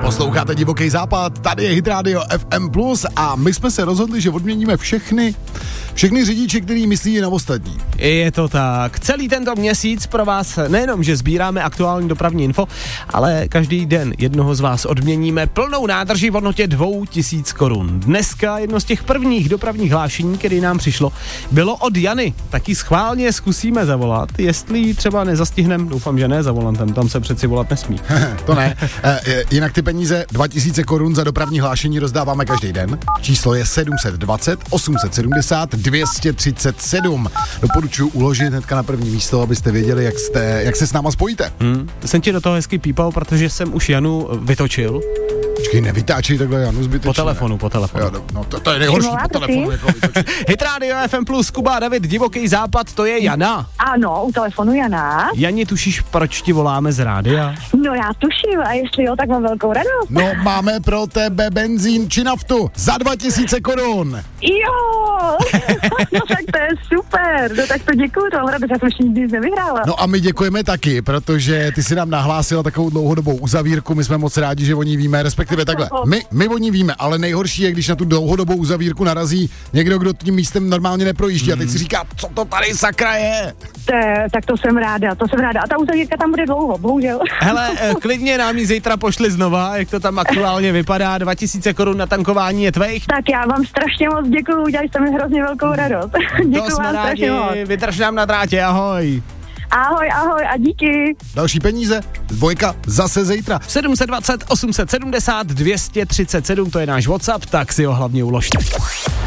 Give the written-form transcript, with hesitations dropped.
Posloucháte Divoký západ, tady je Hit Radio FM Plus a my jsme se rozhodli, že odměníme všechny řidiče, který myslí na ostatní. Je to tak. Celý tento měsíc pro vás nejenom, že sbíráme aktuální dopravní info, ale každý den jednoho z vás odměníme plnou nádrží v hodnotě 2000 korun. Dneska jedno z těch prvních dopravních hlášení, který nám přišlo, bylo od Jany. Taky schválně zkusíme zavolat, jestli ji třeba nezastihneme, doufám, že ne za volantem, tam se přeci volat nesmí. To ne. Jinak ty peníze 2000 korun za dopravní hlášení rozdáváme každý den. Číslo je 720 870 237. Doporučuji uložit hnedka na první místo, abyste věděli, jak se s náma spojíte. Jsem ti do toho hezky pípal, protože jsem už Janu vytočil. Počkej, nevytáčej takhle Janu zbytečně. Po telefonu. Jo, no to je nejhorší po telefonu. Jako Hit Radio FM Plus, Kuba, David, Divoký západ, to je Jana. Ano, u telefonu Jana. Jani, tušíš, proč ti voláme z rádia? No já tuším, a jestli jo, tak mám velkou radost. No, máme pro tebe benzín či naftu za 2000 korun. Jo, no tak to je super, no tak to děkuju, to radost, já jsem ještě nikdy nic nevyhrála. No a my děkujeme taky, protože ty si nám nahlásila takovou dlouhodobou uzavírku, my jsme moc rádi, že o ní víme, respektive takhle, my o ní víme, ale nejhorší je, když na tu dlouhodobou uzavírku narazí někdo, kdo tím místem normálně neprojíždí a teď si říká, co to tady sakra je? Tak to jsem ráda. A ta uzavírka tam bude dlouho, bohužel. Hele, klidně nám ji zítra pošli znova, jak to tam aktuálně vypadá, 2000 korun na tankování je tvejch. Tak já vám strašně moc děkuju, udělali jste mi hrozně velkou radost. Děkuju vám strašně moc. Vydrž nám na drátě, ahoj. Ahoj a díky. Další peníze, dvojka zase zítra. 720 870 237, to je náš WhatsApp, tak si ho hlavně uložte.